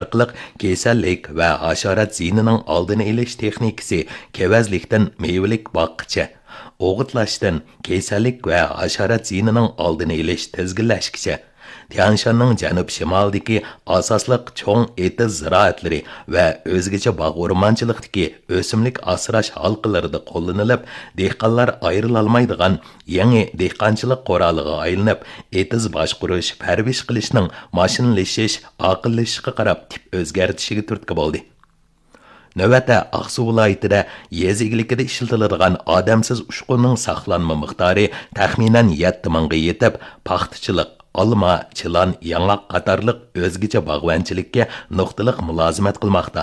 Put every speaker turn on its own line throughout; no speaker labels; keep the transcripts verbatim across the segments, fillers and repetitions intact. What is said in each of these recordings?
orqali kasallik va hasharot ziynining oldini olish texnikasi, kevezlikdan mevalik boqqacha, o'g'itlashdan kasallik va hasharot ziynining oldini olish tizginlashgacha, Tianshanning janub-shimoldagi asosliq cho'ng etiz ziroatlari va o'zgacha bog' o'rmonchilikdagi o'simlik asrash halqalarida qo'llanilib, dehqonlar ayrilolmaydigan yangi dehqonchilik quroliga aylanib, etiz boshqurish, parvish qilishning mashinlashish, aqllashishga qarab tip o'zgartishiga turtki bo'ldi. Növətdə Aqsu viloyatida yez egilikida ishlatiladigan odamsiz ushqunning saqlanma miqdori taxminan yetti mingga yetib, paxtachilik, olma, chilan, yangaq qatorliq o'zgacha bog'vanchilikka nuqtaliq mulozimat qilmoqda.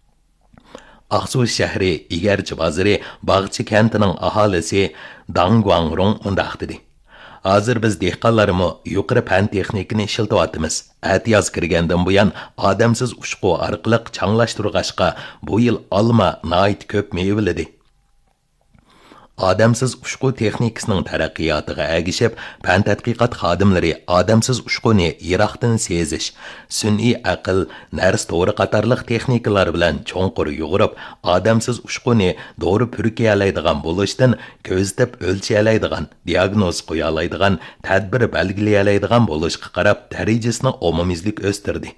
Aqsu shahri Igarchi bozori Bog'chi kentining aholisi Dang Guangrong mundaq dedi. Hozir biz dehqonlarimiz yuqori fan texnikani ishlatyapmiz. Atiyoz kirgandan buyon odamsiz ushqu orqali changlashtirg'ashqa bu yil olma nihoyat ko'p mevaladi. Odamsiz ushqu texnikasining taraqqiyotiga ergishib, fan tadqiqot xodimlari odamsiz ushquni yiroqdan sezish, sun'iy aql, nars to'g'ri qatorliq texnikalar bilan cho'nqur yug'urib, odamsiz ushquni doğru purkiyalaydigan bo'lishdan ko'zitib o'lchayalaydigan, diagnoz qo'ya oladigan, tadbir belgilayalaydigan bo'lishga qarab darajasini umumizlik o'stirdi.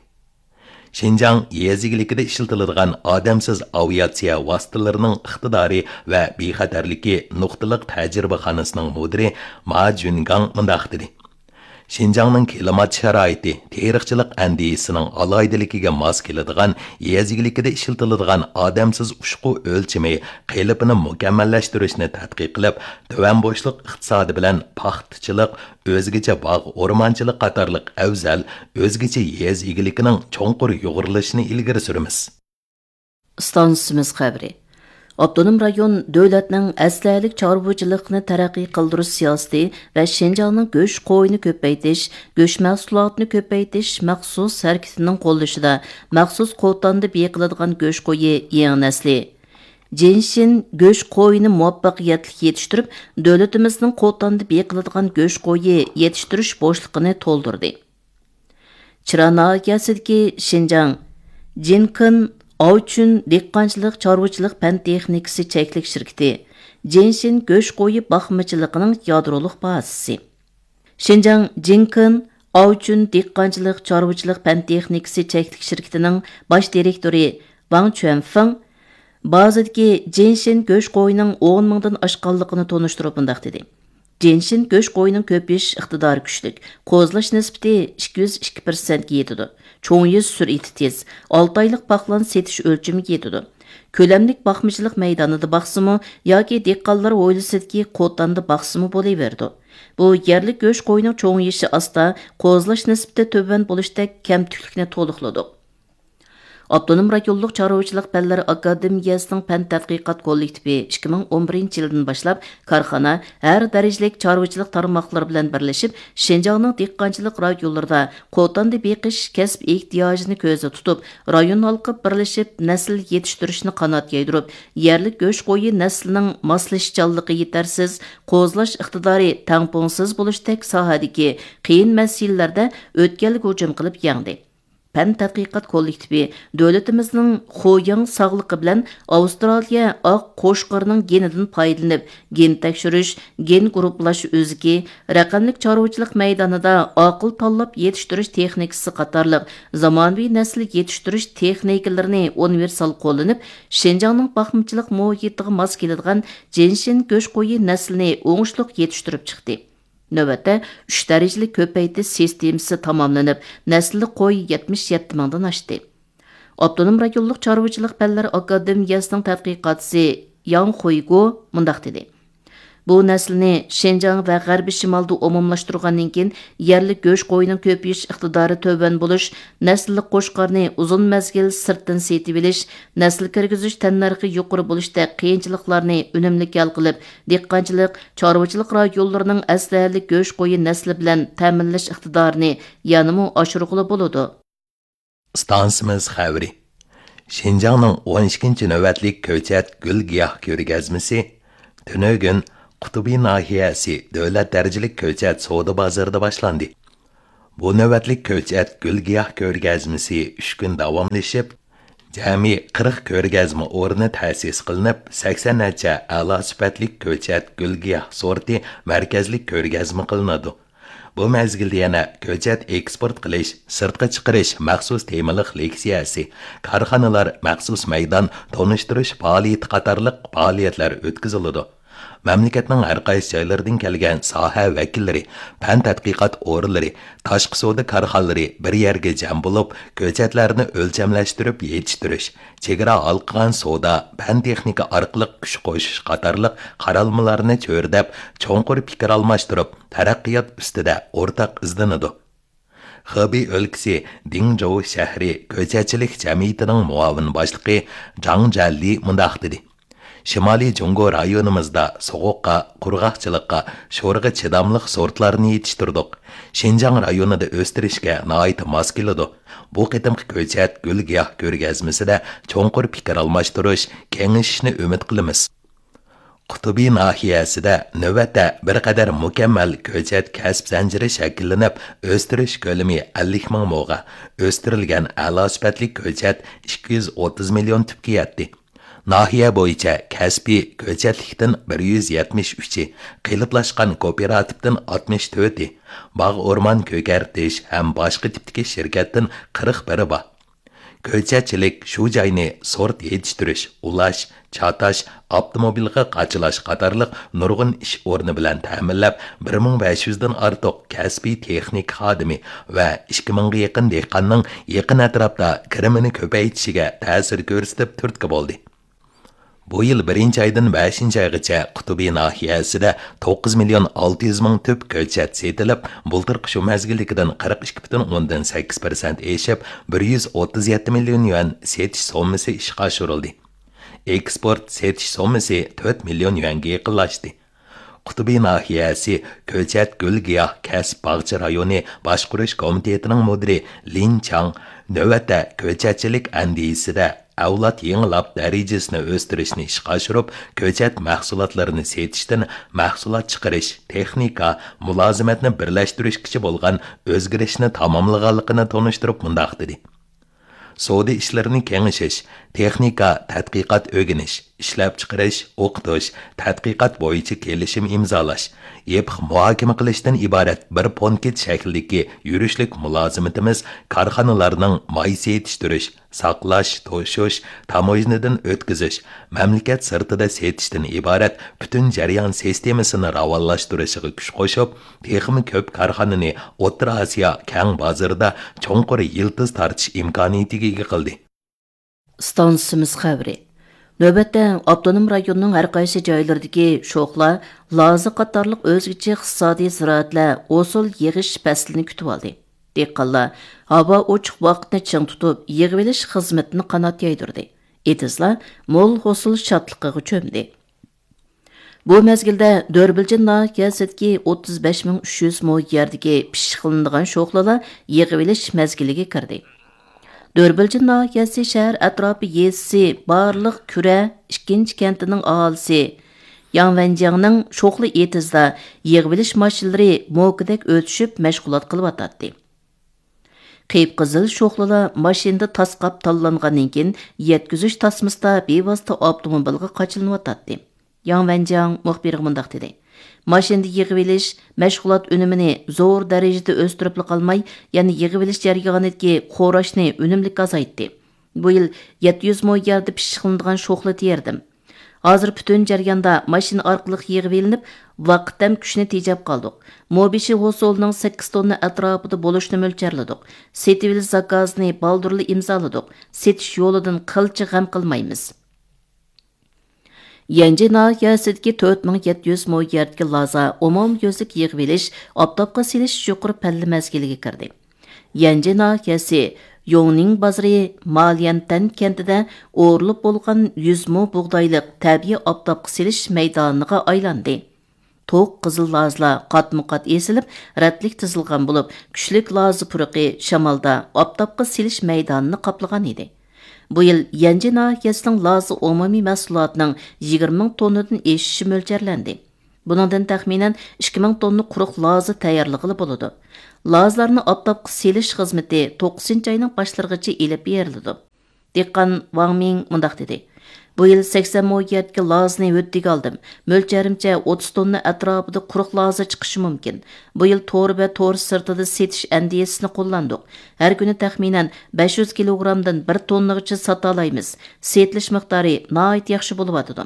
Şinjan yezigilikida ishlatiladigan odamsiz aviatsiya vositalarining iqtidori va bexatarligi nuqtaliq tajribaxonasining mudiri Ma Jungang mundaq dedi. Şinjanning klimat sharoiti tarixchilik andisining aloydiligiga mos keladigan yezigilikida ishlatiladigan odamsiz ushqu o'lchimi qalbini mukammallashtirishni tadqiq qilib, tuvan bo'shliq iqtisodi bilan paxtachilik, o'zgacha bog' o'rmonchilik qatorliq afzal, o'zgacha yez egiligining cho'nqur yo'g'rilishini ilgari suramiz.
Stansimiz xabari. Abdunum rayon dövlətinin əsləhlik çarpıcılıqını tərəqqi qıldırış siyasəti və Şinjanның göç qoyunu köpəytiş, göç məhsulatını köpəytiş məxsus hərəkətinin qollışıda məxsus qotanda beqiladigan göç qoyu yeni nəsli. Jinshin göç qoyunu muvaffaqiyatli yetiştirib, dövlətimizin qotanda beqiladigan göç qoyu yetiştiriş boşluğunu toldurdu. Çirana nahiyəsidəki Şinjan, Jinkin Avçun dehqonchilik chorvachilik fan texnikasi cheklik shirkati Jinshin go'sht qo'yi baxmachilig'ining yadroliq bazasi. Xinjiang Jinkin Avçun dehqonchilik chorvachilik fan texnikasi cheklik shirkatining bosh direktori Wang Chuanfeng ba'zidagi Jinshin go'sht qo'yining o'n mingdan oshganligini tonishtirib bundoq dedi. Jinshin go'sht qo'yining ko'payish iqtidori kuchli, qo'zlash nisbati ikki yuz ikki persent ga yetadi. Çoğun yüz sürati tez, olti oylik baqlan setish o'lchamiga yetadi. Ko'lamlik baxmachilik maydonida baqsimi yoki dehqonlar o'ylasidagi qotanda baqsimi bo'laverdi. Bu yerlik go'sht qo'yining cho'ngishi asta, qo'zlash nisbati to'ban bo'lishdek kamtuklikni to'liqladi. Abdunum rayonluq chorvachilik fanlari akademiyasining fan tadqiqot kollektivi ikki ming o'n birinchi yildan boshlab korxona har darajalik chorvachilik tarmoqlari bilan birlashib, Şinjanning dehqonchilik rayonlarida qotanda beqish kasb ehtiyojini ko'zda tutib, rayon halqi birlashib nasl yetishtirishni qanot yaydirib, yerlik go'sht qo'yi naslining moslashchanligi yetarsiz, qo'zlash iqtidori tangpongsiz bo'lishdek sohadagi qiyin masalalarda o'tganlik hujum qilib yangdi. Fan tadqiqot kollektivi davlatimizning xo'yang sog'liqi bilan Avstraliya oq qo'shqirning genidan foydalanib, gen tekshirish, gen guruhlash o'ziki, raqamlik chorvachilik maydonida aql tanlab yetishtirish texnikasi qatorliq zamonaviy nasl yetishtirish texnikalarini universal qo'llanib, Şinjanning baxmachilik muhitiga mos keladigan Jinshin go'sht qo'yi naslini o'ngishli yetishtirib chiqdi. Növətdə üç dərəcəli köpəytiş sistemisi tamamlanıb, nəsli qoy yetmiş yetti mingdan aşdı. Abdunum rayonluq chorvachilik fanlari akademiyasining tadqiqotchisi Yang Xuigo mundaq dedi. Bu nəslini Şinjan və G'arbiy shimolda umumlashtirgandan keyin yerlik go'sht qo'yining ko'payish iqtidori to'ban bo'lish, naslli qo'shqarni uzun mazgil sirtdan setib olish, nasl kirgizish tannarxi yuqori bo'lishda qiyinchiliklarni unumli hal qilib, dehqonchilik, chorvachilik rayonlarining aslahalik go'sht qo'yi nasli bilan ta'minlash iqtidorini yanada oshirg'ili bo'ladi.
Stansimiz xabari. Şinjanning o'n ikkinchi navbatlik ko'chat gul giyoh ko'rgazmasi tunugun Qutubi nahiyasi davlat darajalik ko'chat savdo bozorida boshlandi. Bu növbətlik ko'chat gul-giyoh ko'rgazmasi uch kun davomlashib, jami qirq ko'rgazma o'rni ta'sis qilinib, sakson necha a'lo sifatli ko'chat gul-giyoh sorti markazli ko'rgazma qilinadi. Bu mezgilda yana ko'chat eksport qilish, sirtqa chiqarish maxsus temaliq leksiyasi, korxonalar maxsus maydon tonishtirish faoliyati qatorliq faoliyatlar o'tkaziladi. Mamlakatning har qaysi joylaridan kelgan soha vakillari, fan tadqiqot o'rinlari, tashqi savdo korxonalari bir yerga jam bo'lib, ko'chatlarni o'lchamlashtirib yetishtirish, chegara halqagan savdo, fan texnika orqali kuch qo'shish qatorliq qaralmalarni cho'rdab, cho'nqur fikr almashtirib, taraqqiyot ustida o'rtaq izlanadi. Xebey o'lkasi Dingzhou shahri ko'chatchilik jamiyatining muavin boshlig'i Zhang Zhali mundaq dedi. Shimoliy Jungo rayonimizda sovuqqa, qurg'oqchilikqa, sho'rg'a chidamliq sortlarni yetishtirdik. Xinjiang rayonida o'stirishga nihoyat mos keladi. Bu qitimqi ko'chat gul-giyoh ko'rgazmasida cho'nqur fikr almashtirish, kengashishni umid qilamiz. Qutubiy nahiyasida navbatda bir qadar mukammal ko'chat kasb zanjiri shakllanib, o'stirish ko'lami ellik ming mo'ga, o'stirilgan a'lo sifatli ko'chat ikki yuz o'ttiz million tubga yetdi. Nahiya bo'yicha kasbiy ko'chatlikdan bir yuz yetmish uch, qiliplashgan kooperativdan oltmish to'rt, bog' o'rmon ko'kartish ham boshqa tipdagi shirkatdan qirq bir bor. Ko'chatchilik shu joyni sort yetishtirish, ulash, chatash, avtomobilga qachilash qatorliq nurg'un ish o'rni bilan ta'minlab, bir ming besh yuz dan ortiq kasbiy texnik xodimi va ikki mingga yaqin dehqonning yaqin atrofda kirimini ko'paytishiga ta'sir ko'rsatib turtki bo'ldi. Bu yil birinchi oydan beshinchi oygacha Qutubiy nahiyasida to'qqiz million olti yuz ming tüp ko'chat setilib, bultirqi shu mazgilligidan qirq ikki butun o'ndan sakkiz persent eshib, bir yuz o'ttiz yetti million yuan setish sommasi ishga oshirildi. Eksport setish sommasi to'rt million yuanga yaqinlashdi. Qutubiy nahiyasi ko'chat gul-giyoh kasb bog'cha rayoni boshqarish komitetining mudiri Lin Chang navbatda ko'chatchilik andisida avlod yengilab darajasini o'stirishni ishga oshirib, ko'chat mahsulotlarini setishdan mahsulot chiqarish, texnika, mulozimatni birlashtirishgacha bo'lgan o'zgarishni tamomlaganligini tonishtirib mundaq dedi. Savdo ishlarini kengashish, texnika, tadqiqot o'rganish, ishlab chiqarish, o'qitish, tadqiqot bo'yicha kelishim imzolash, yepiq muhokama qilishdan iborat bir ponket shaklidagi yurishlik mulozimatimiz korxonalarning maysa yetishtirish, saqlash, to'shish, tamoynadan o'tkazish, mamlakat sirtida setishdan iborat butun jarayon sistemasini ravonlashtirishiga kuch qo'shib, texmi ko'p korxonani O'rta Osiyo keng bozorida cho'nqur yildiz tortish imkoniyatiga ega qildi.
Stansimiz xabari. Növbətdə avtonom rayonunun hər qaysı joylaridagi sho'xlar, lozi qatorliq o'zgacha iqtisodiy ziroatlar usul yig'ish faslini kutib oldi. Dehqonlar havo ochiq vaqtni ching tutib, yig'ib olish xizmatini qanot yaydirdi. Etizlar mo'l hosil shodliqiga cho'mdi. Bu mezgilda Dörbilcin nahiyasidagi o'ttiz besh ming uch yuz mo yerdagi pishiqlanadigan sho'xlar yig'ib olish mezgiliga kirdi. Dörbilcin nahiyasi shahar atrofi yezisi barliq Kura ikkinchi kentining aholisi Yangvanjiangning sho'xli etizda yig'ib olish mashinalari mo'kidek o'tishib mashg'ulot qilib atadi. Qeyb qizil sho'xlar mashinada tasqab tanlangandan keyin yetkizish tasmasida bevosita avtomobilga qochilinib atadi. Yangvanjiang muxbiri mundaq dedi. Mashinada yig'ib olish mashg'ulot unumini zo'r darajada o'stirib qolmay, ya'ni yig'ib olish jarayonidagi qo'rashni unumli azaytdi. Bu yil yetti yuz mo yerda pishiqlanadigan sho'xlar terdim. Hozir butun jarayonda mashina orqali yig'ib olinib, vaqtdan kuchni tejab qoldik. Mobishi hosolning sakkiz tonna atrofida bo'lishni mo'ljalladik. Setivil zakozni baldurli imzoladik. Setish yo'lidan qilcha g'am qilmaymiz. Yangi nahiyasidagi to'rt ming yetti yuz mo yerdagi laza umum yozlik yig'ib olish, obtobga silish yuqori palla mazgiliga kirdi. Yangi nahiyasi Yongning bozori Maliyantan kentida o'rilib bo'lgan yuz mo bug'doyliq tabiiy obtobga silish maydoniga aylandi. To'q qizil lazlar qatma-qat esilib, ratlik tizilgan bo'lib, kuchlik lazi puruqi shamolda obtobga silish maydonini qoplagan edi. Bu yil Yangi nahiyasining lazi umumiy mahsulotining yigirma ming tonnadan eshishi mo'ljallanadi. Buningdan taxminan ikki ming tonna quruq lazi tayyorlig'i bo'ladi. Lazlarni oftobga selish xizmati to'qqizinchi oyning boshlarigacha elib beriladi. Dehqon Wang Ming mundaq dedi. Bu yil sakson mo yerga lazni o'ttiga oldim. Mo'lcharimcha o'ttiz tonna atrofida quruq lazi chiqishi mumkin. Bu yil to'r va to'r sirtida setish andiyasini qo'llandik. Har kuni taxminan besh yuz kilogramdan bir tonnagacha sota olamiz. Setilish miqdori nihoyat yaxshi bo'lyotdi.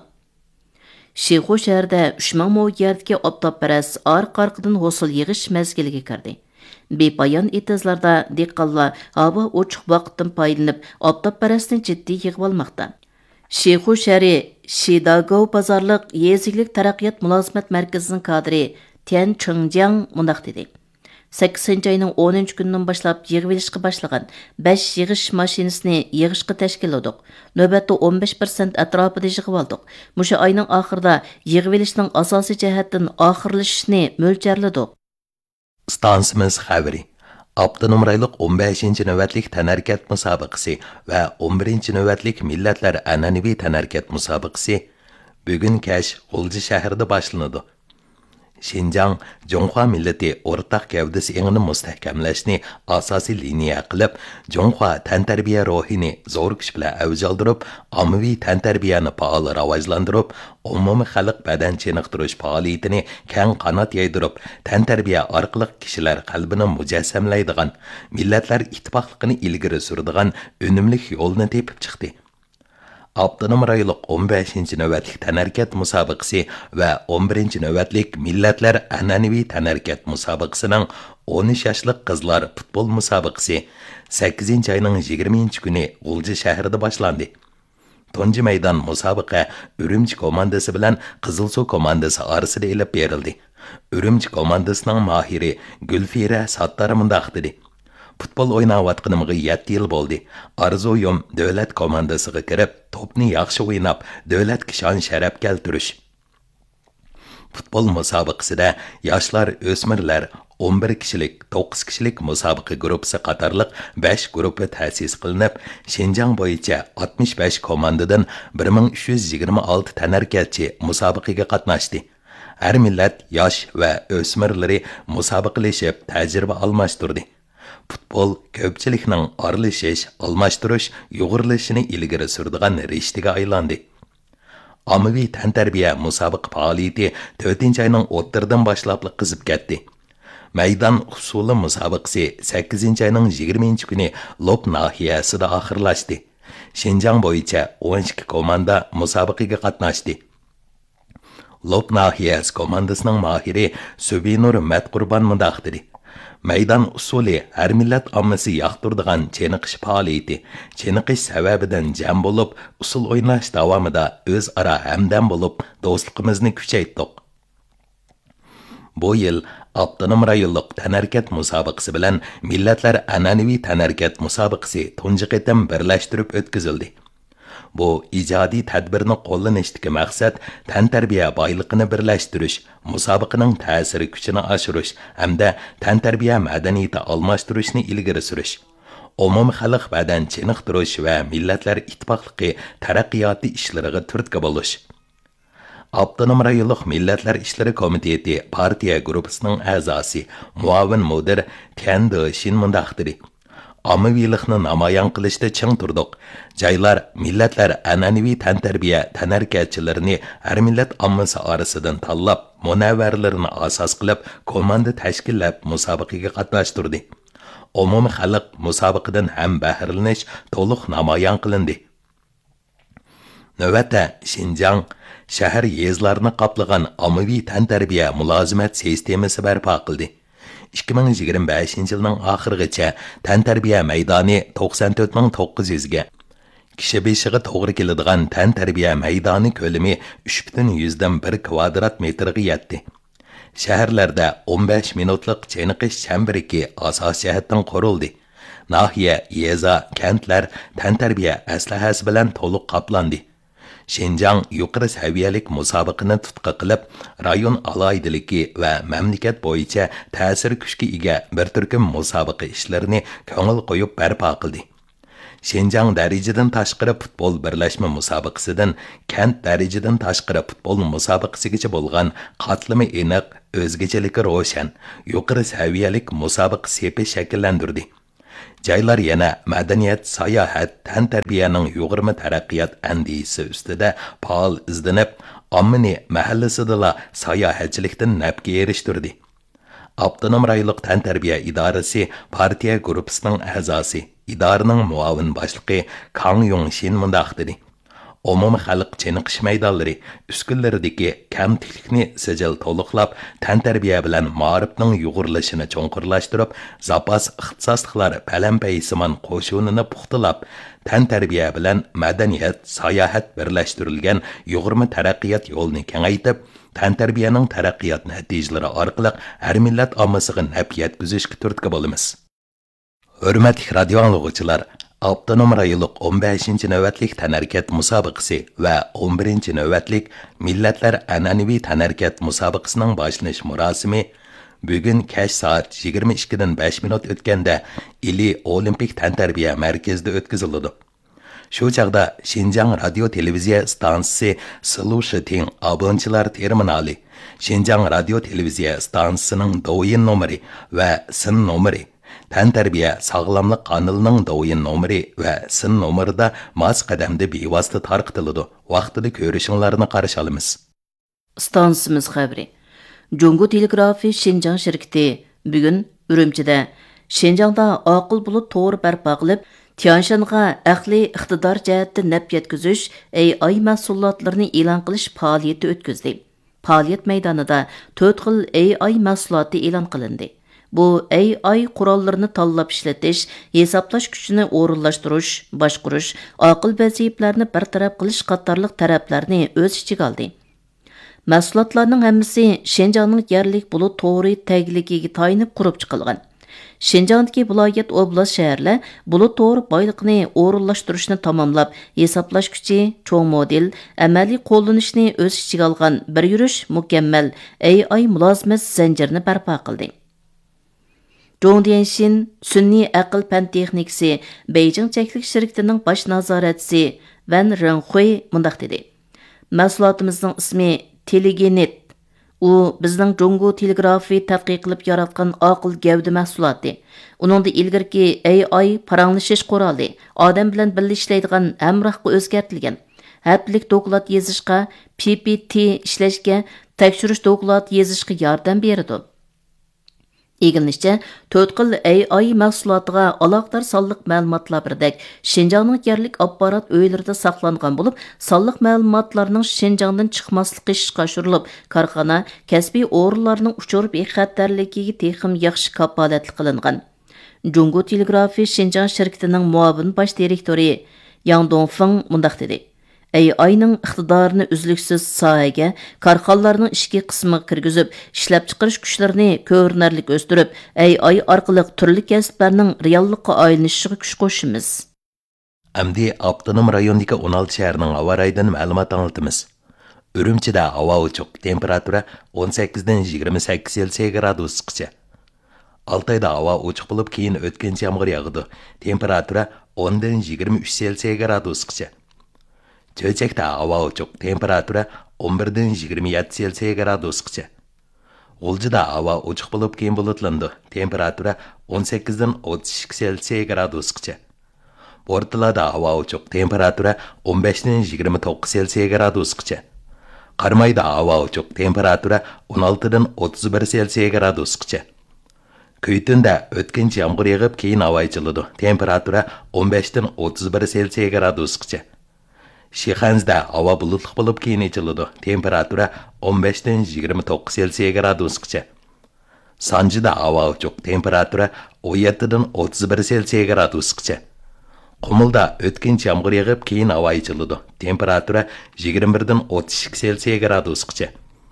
Shixu shahrida uch ming mo yerdagi optopparas orqa-orqadan hosil yig'ish mezgiliga kirdi. Bepoyon etizlarda dehqonlar havo ochiq vaqtdan foydalanib optopparasni jiddiy yig'ib olmoqda. Shixu shahri Shidagov bozorliq yezilik taraqqiyot mulozimat markazining kadri Tian Chengjiang mundaq dedi. sakkizinchi oyning o'ninchi kunidan boshlab yig'ilishga boshlagan besh yig'ish mashinasini yig'ishga tashkilladik. Navbatda o'n besh prosent atrofida yig'ib oldik. Mushu oyning oxirida yig'ilishning asosiy jihatdan oxirlashishni mo'ljarladik.
Stansimiz xabari. Abdunum rayliq o'n beshinchi navbatlik tanarkat musobaqasi va o'n birinchi navbatlik millatlar an'anaviy tanarkat musobaqasi bugun kash G'ulji shahrida boshlanadi. Xinjiang Jonghua millati o'rtaq gavdasi engini mustahkamlashni asosiy liniya qilib, Jonghua tantarbiya ruhini zo'r kuch bilan avj oldirib, ommaviy tantarbiyani faol rivojlantirib, umumiy xalq badan chiniqtirish faoliyatini keng qanot yaydirib, tantarbiya orqali kishilar qalbini mujassamlaydigan, millatlar ittifoqligini ilgari suradigan unumli yo'lni tepib chiqdi. Abdunum rayliq o'n beshinchi navbatlik tanarkat musobaqasi va o'n birinchi navbatlik millatlar an'anaviy tanarkat musobaqasining o'n uch yoshli qizlar futbol musobaqasi sakkizinchi oyning yigirmanchi kuni G'ulji shahrida boshlandi. Tunji maydon musobaqa Urumchi komandasi bilan Qizilsuv komandasi orasida elib berildi. Urumchi komandasining mohiri Gulfira Sattar mundaq dedi. Futbol o'ynayotganimga yetti yil bo'ldi. Arzuyum davlat komandasiga kirib, to'pni yaxshi o'ynab, davlatga shon sharaf keltirish. Futbol musobaqasida yoshlar, o'smirlar o'n bir kishilik, to'qqiz kishilik musobaqa guruhi qatorliq besh guruhi ta'sis qilinib, Xinjiang bo'yicha oltmish besh komandadan bir ming uch yuz yigirma olti tanarkatchi musobaqaga qatnashdi. Har millat yosh va o'smirlari musobaqalashib, tajriba almashtirdi. Futbol ko'pchilikning aralashish, almashtirish, yo'g'rilishini ilgari suradigan rishtiga aylandi. Ommaviy tantarbiya musobaqa faoliyati to'rtinchi oyning o'ttirdan boshlab qizib ketdi. Maydon usuli musobaqasi sakkizinchi oyning yigirmanchi kuni Lop nahiyasida oxirlashdi. Xinjiang bo'yicha o'n ikki komanda musobaqaga qatnashdi. Lop nahiyasi komandasining mohiri Subinur Matqurban mundaq dedi. Maydon usuli har millat ommasi yoqtirdigan cheniqish faoliyati, cheniqish sababidan jam bo'lib, usul o'ynash davomida o'zaro hamdam bo'lib, do'stligimizni kuchaytirdik. Bu yil Abdunum rayonliq tanarkat musobaqasi bilan millatlar an'anaviy tanarkat musobaqasi tunji qatam birlashtirib o'tkazildi. Bu ijodiy tadbirni qo'llanishdagi maqsad tantarbiya boyligini birlashtirish, musobaqaning ta'siri kuchini oshirish hamda tantarbiya madaniyati almashtirishni ilgari surish. Umumiy xalq badan chiniqtirish va millatlar ittifoqligi taraqqiyoti ishlariga turtki bo'lish. Abdunum rayonliq millatlar ishlari komiteti partiya guruhining a'zosi, muavin mudir Tian Deshin mundaq dedi. Ommavilikni namoyon qilishda ching turdik. Joylar, millatlar an'anaviy tantarbiya tanarkatchilarini har millat ommasi orasidan tanlab, munavvarlarni asos qilib, komanda tashkillab musobaqaga qatnashtirdi. Umumiy xalq musobaqadan ham bahralanish to'liq namoyon qilindi. Navbatda Xinjiang shahar yezlarini qoplagan ommaviy tantarbiya mulozimat sistemasi barpo qildi. ikki ming yigirma beshinchi yilning oxirigacha tantarbiya maydoni to'qson to'rt ming to'qqiz yuz ga, kishi beshiga to'g'ri keladigan tantarbiya maydoni ko'lami uch butun yuzdan bir kvadrat metrga yetdi. Shaharlarda o'n besh minutlik cheniqish chambiriki asos jihatdan qurildi. Nahiya, yeza, kentlar tantarbiya aslahasi bilan to'liq qoplandi. Xinjiang yuqori saviyalik musobaqani tutqa qilib, rayon aloydiligi va mamlakat bo'yicha ta'sir kuchga ega bir turkum musobaqa ishlarini ko'ngil qo'yib barpo qildi. Şenjan dərəcədən taşqırı futbol birləşmə müsabiqəsidən kənd dərəcədən taşqırı futbol müsabiqəsigacha bo'lgan qatlimi aniq, o'zgachiligi ro'shan, yuqori saviyalik musobiqa sepi shakllantirdi. Joylar yana madaniyat, sayohat, tantarbiyaning yuqori taraqqiyot andisi ustida faol izlanib, ommani mahallasidala sayohatchilikdan nafga erishtirdi. Avtonom rayonluq tantarbiya idorasi partiya guruhisining a'zosi, idoraning muavin boshlig'i Kang Yongshin mundaq dedi. Umum xalq chiniqish maydonlari uskunlaridagi kamtiklikni sijil to'liqlab, tantarbiya bilan ma'rifning yugurilishini cho'nqurlashtirib, zapas ixtisosliklar palambaysimon qo'shunini puxtalab, tantarbiya bilan madaniyat, sayohat birlashtirilgan yug'urma taraqqiyot yo'lini kengaytib, tantarbiyaning taraqqiyot natijalari orqali har millat ommasiga naf yetkazishga turtki bo'lamiz. Hurmatli radio anglag'uvchilar, Avtonom rayonluq o'n beshinchi navbatlik tanarkat musobaqasi va o'n birinchi navbatlik millatlar an'anaviy tanarkat musobaqasining boshlanish murosimi bugun kech soat yigirma ikkidan besh minut o'tganda Ili Olimpik tantarbiya markazida o'tkaziladi. Shu chaqda Xinjiang radio televiziya stansiyasi Slushiting abonchilar terminali, Xinjiang radio televiziya stansiyasining do'yin nomeri va sin nomeri, tantarbiya sog'lomlik qonunining do'yin nomeri va sin nomerida mas qadamda bevosita tarqatiladi. Vaqtida ko'rishinglarni qarshi olamiz.
Stansiyamiz xabari. Jungo telegrafi Xinjiang shirkati bugun Urumchida Xinjiangda aql bulut to'g'ri barpo qilib, Tianshanға aqli iqtidor jihatda naf yetkazish A I mahsulotlarini e'lon qilish faoliyati o'tkazdi. Faoliyat maydonida to'rt xil A I mahsuloti e'lon qilindi. Bu A I qurollarini tanlab ishlatish, hisoblash kuchini o'rinlashtirish, boshqarish, aql vazifalarini bartaraf qilish qatorliq taraflarni o'z ichiga oldi. Mahsulotlarning hammasi Xinjiangning yerlik bulut to'g'ri tagligiga tayinib qurib chiqilgan. Xinjiangdagi viloyat oblast shaharlar bulut to'g'ri boyliqni o'rinlashtirishni tamomlab, hisoblash kuchi, cho'ng model, amaliy qo'llanishni o'z ichiga olgan bir yurish mukammal A I mulozimat zanjirini barpo qildi. Zhongdianshin sun'iy aql fan texnikasi Beijing cheklik shirkatining bosh nazoratchisi Van Renhui mundaq dedi. Mahsulotimizning ismi Telegenet. U bizning Jungo telegrafi tadqiq qilib yaratgan aql gavda mahsuloti. Uningda ilgirki A I paranglashish quroli, odam bilan birga ishlaydigan hamrohga o'zgartirilgan. Haftalik doklad yozishga, P P T ishlashga, tekshirish doklad yozishga yordam beradi. Egilishçe, to'rt xil A I mahsulotiga aloqador sonliq ma'lumotlar birdek Xinjiangning yerlik apparat uylarida saqlangan bo'lib, sonliq ma'lumotlarning Xinjiangdan chiqmasligi ishga oshirilib, korxona kasbiy o'rinlarning uchirib xatarligiga texim yaxshi kapolatli qilingan. Jungo telegrafi Xinjiang shirkatining muavin bosh direktori Yang Dongfeng mundaq dedi. A I'ning iqtidorini uzluksiz sohaga, korxonalarning ishki qismiga kirgizib, ishlab chiqarish kuchlarini ko'rinarli o'stirib, A I orqali turli kasblarning reallikqa aylanishiga kuch qo'shimiz.
Amdi Avtonom rayonidagi o'n olti shaharning havo rayidan ma'lumot anglatamiz. Urumchida havo ochiq, temperatura o'n sakkizdan yigirma sakkiz Selsiy gradusgacha. Altayda havo ochiq bo'lib, keyin o'tkinchi yomg'ir yog'di. Temperatura o'ndan yigirma uch Selsiy gradusgacha. Cho'chakda havo ochiq, temperatura o'n birdan yigirma yetti Selsiy gradusgacha. G'uljida havo ochiq bo'lib, keyin bulutlandi. Temperatura o'n sakkizdan o'ttiz ikki Selsiy gradusgacha. O'rtalarda havo ochiq, temperatura o'n beshdan yigirma to'qqiz Selsiy gradusgacha. Qarmayda havo ochiq, temperatura o'n oltidan o'ttiz bir Selsiy gradusgacha. Kuytunda o'tkinchi yomg'ir yog'ib, keyin havo ichiladi. Temperatura o'n beshdan o'ttiz bir Selsiy gradusgacha. Shixanzda havo bulutli bo'lib, keyin ichiladi. Temperatura o'n beshdan yigirma to'qqiz Selsiy gradusgacha. Sanjida havo ochiq, temperatura o'n yettidan o'ttiz bir Selsiy gradusgacha. Qumulda o'tkinchi yomg'ir yog'ib, keyin havo ichiladi. Temperatura yigirma birdan o'ttiz ikki Selsiy gradusgacha.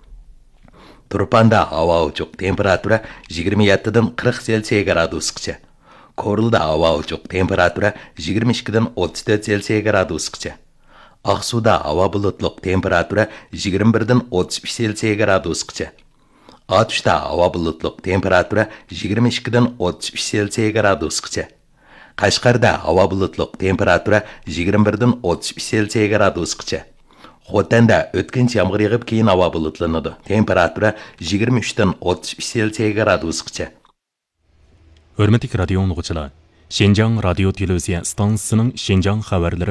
Turpanda havo ochiq, temperatura yigirma yettidan qirq Selsiy gradusgacha. Korilda havo ochiq, temperatura yigirma ikkidan o'ttiz to'rt Selsiy gradusgacha. Aqsuda havo bulutliq, temperatura yigirma birdan o'ttiz uch Selsiy gradusgacha. Atishda havo bulutliq, temperatura yigirma ikkidan o'ttiz uch Selsiy gradusgacha. Qashqarda havo bulutliq, temperatura yigirma birdan o'ttiz uch Selsiy gradusgacha. Xotanda o'tkinchi yomg'ir yog'ib keyin havo bulutlanadi. Temperatura yigirma uch dan o'ttiz uch Selsiy gradusgacha.
Hörmətli radio dinləyicilər, Şinjan Radio Televiziya stansiyasının Şinjan xəbərləri